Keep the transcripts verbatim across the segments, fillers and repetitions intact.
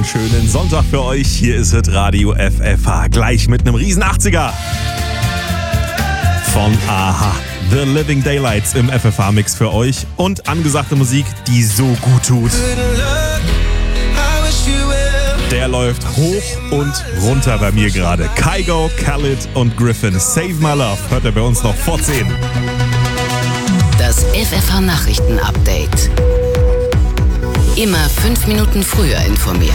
schönen Sonntag für euch. Hier ist es Radio F F H. Gleich mit einem riesen achtziger von A-ha. The Living Daylights im F F H-Mix für euch und angesagte Musik, die so gut tut. Der läuft hoch und runter bei mir gerade. Kygo, Khalid und Griffin. Save My Love hört er bei uns noch vor zehn. Das F F H-Nachrichten-Update. Immer fünf Minuten früher informiert.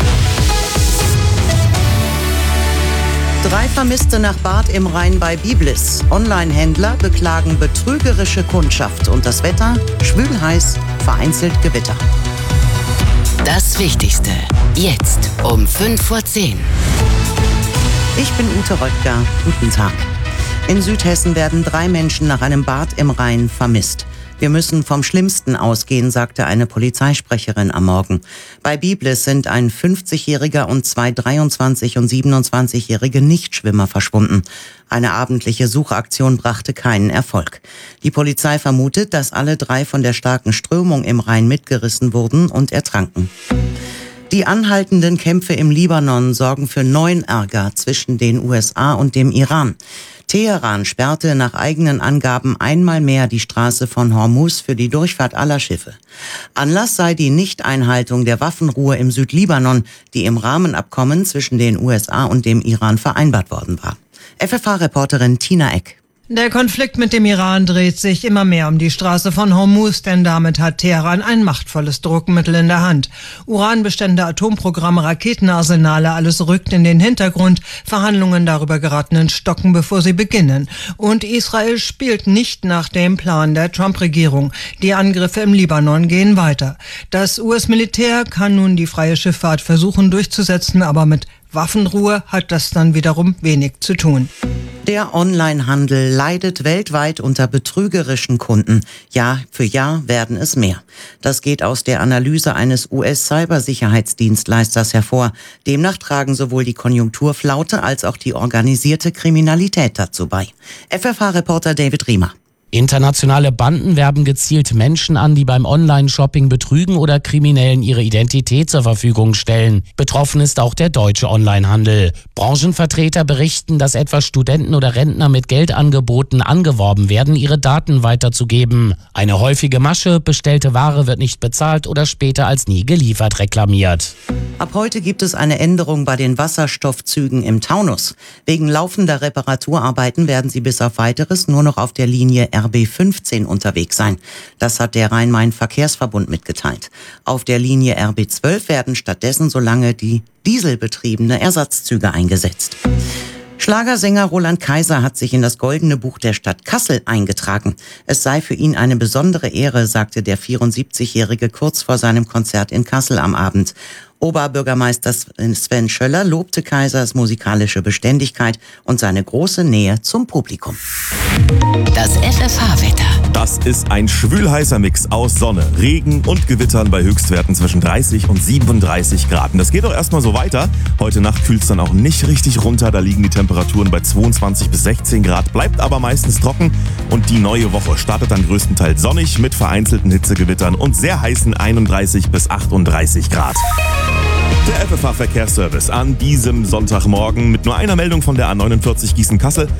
Drei Vermisste nach Bad im Rhein bei Biblis. Online-Händler beklagen betrügerische Kundschaft und das Wetter schwül heiß, vereinzelt Gewitter. Das Wichtigste jetzt um fünf vor zehn. Ich bin Ute Röttger. Guten Tag. In Südhessen werden drei Menschen nach einem Bad im Rhein vermisst. Wir müssen vom Schlimmsten ausgehen, sagte eine Polizeisprecherin am Morgen. Bei Biblis sind ein fünfzigjähriger und zwei dreiundzwanzig- und siebenundzwanzigjährige Nichtschwimmer verschwunden. Eine abendliche Suchaktion brachte keinen Erfolg. Die Polizei vermutet, dass alle drei von der starken Strömung im Rhein mitgerissen wurden und ertranken. Die anhaltenden Kämpfe im Libanon sorgen für neuen Ärger zwischen den U S A und dem Iran. Teheran sperrte nach eigenen Angaben einmal mehr die Straße von Hormuz für die Durchfahrt aller Schiffe. Anlass sei die Nichteinhaltung der Waffenruhe im Südlibanon, die im Rahmenabkommen zwischen den U S A und dem Iran vereinbart worden war. F F H-Reporterin Tina Eck. Der Konflikt mit dem Iran dreht sich immer mehr um die Straße von Hormuz, denn damit hat Teheran ein machtvolles Druckmittel in der Hand. Uranbestände, Atomprogramme, Raketenarsenale, alles rückt in den Hintergrund. Verhandlungen darüber geraten ins Stocken, bevor sie beginnen. Und Israel spielt nicht nach dem Plan der Trump-Regierung. Die Angriffe im Libanon gehen weiter. Das U S-Militär kann nun die freie Schifffahrt versuchen durchzusetzen, aber mit Waffenruhe hat das dann wiederum wenig zu tun. Der Onlinehandel leidet weltweit unter betrügerischen Kunden. Jahr für Jahr werden es mehr. Das geht aus der Analyse eines U S-Cybersicherheitsdienstleisters hervor. Demnach tragen sowohl die Konjunkturflaute als auch die organisierte Kriminalität dazu bei. F F H-Reporter David Riemer. Internationale Banden werben gezielt Menschen an, die beim Online-Shopping betrügen oder Kriminellen ihre Identität zur Verfügung stellen. Betroffen ist auch der deutsche Onlinehandel. Branchenvertreter berichten, dass etwa Studenten oder Rentner mit Geldangeboten angeworben werden, ihre Daten weiterzugeben. Eine häufige Masche, bestellte Ware wird nicht bezahlt oder später als nie geliefert reklamiert. Ab heute gibt es eine Änderung bei den Wasserstoffzügen im Taunus. Wegen laufender Reparaturarbeiten werden sie bis auf Weiteres nur noch auf der Linie R B fünfzehn unterwegs sein. Das hat der Rhein-Main-Verkehrsverbund mitgeteilt. Auf der Linie R B zwölf werden stattdessen so lange die dieselbetriebene Ersatzzüge eingesetzt. Schlagersänger Roland Kaiser hat sich in das Goldene Buch der Stadt Kassel eingetragen. Es sei für ihn eine besondere Ehre, sagte der vierundsiebzigjährige kurz vor seinem Konzert in Kassel am Abend. Oberbürgermeister Sven Schöller lobte Kaisers musikalische Beständigkeit und seine große Nähe zum Publikum. Das F F H-Wetter. Das ist ein schwülheißer Mix aus Sonne, Regen und Gewittern bei Höchstwerten zwischen dreißig und siebenunddreißig Grad. Und das geht auch erstmal so weiter. Heute Nacht kühlt es dann auch nicht richtig runter. Da liegen die Temperaturen bei zweiundzwanzig bis sechzehn Grad, bleibt aber meistens trocken. Und die neue Woche startet dann größtenteils sonnig mit vereinzelten Hitzegewittern und sehr heißen einunddreißig bis achtunddreißig Grad. Der F F H-Verkehrsservice an diesem Sonntagmorgen mit nur einer Meldung von der A neunundvierzig Gießen-Kassel.